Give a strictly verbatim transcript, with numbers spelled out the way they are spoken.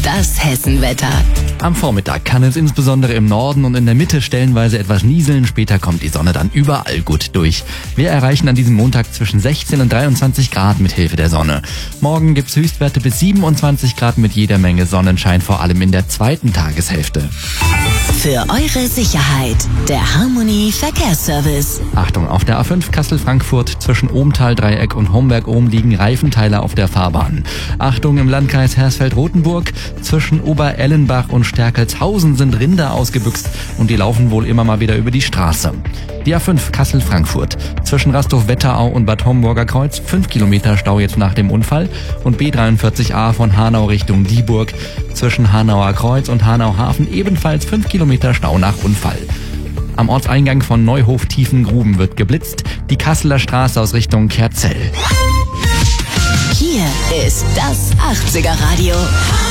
Das Hessenwetter. Am Vormittag kann es insbesondere im Norden und in der Mitte stellenweise etwas nieseln. Später kommt die Sonne dann überall gut durch. Wir erreichen an diesem Montag zwischen sechzehn und dreiundzwanzig Grad mit Hilfe der Sonne. Morgen gibt's Höchstwerte bis siebenundzwanzig Grad mit jeder Menge Sonnenschein, vor allem in der zweiten Tageshälfte. Für eure Sicherheit, der Harmony Verkehrsservice. Achtung, auf der A fünf Kassel-Frankfurt zwischen Ohmtal-Dreieck und Homberg-Ohm liegen Reifenteile auf der Fahrbahn. Achtung, im Landkreis Hersfeld-Rotenburg zwischen Oberellenbach und Stärkelshausen sind Rinder ausgebüxt und die laufen wohl immer mal wieder über die Straße. Die A fünf Kassel-Frankfurt zwischen Rastow-Wetterau und Bad Homburger Kreuz, fünf Kilometer Stau jetzt nach dem Unfall, und B dreiundvierzig A von Hanau Richtung Dieburg zwischen Hanauer Kreuz und Hanau-Hafen ebenfalls fünf Kilometer Stau nach Unfall. Am Ortseingang von Neuhof-Tiefengruben wird geblitzt, die Kasseler Straße aus Richtung Kerzell. Hier ist das achtziger Radio.